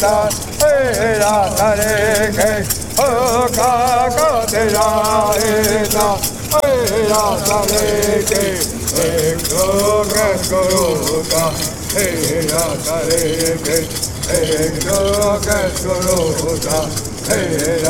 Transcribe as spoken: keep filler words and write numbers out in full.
ता हेरा तारे के ओ का का तेरा हेरा हेरा तारे के एक दो करो ता हेरा तारे के एक दो करो ता हेरा